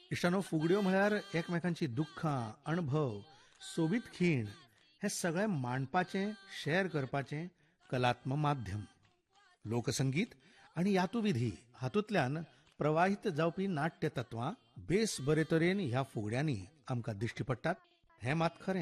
इश्टानो, फुगड्यो म्हळ्यार एकमेकांची दुःखां, अणभव, सोबीत खीण हे सगळें मांडपाचें, शेअर करपाचें कलात्मक माध्यम. लोकसंगीत आनी यातुविधी हातूंतल्यान प्रवाहित जावपी नाट्य तत्वां बेस बरे तरेन ह्या फुगड्यांनी आमकां दिश्टी पडटात हें मात खरें.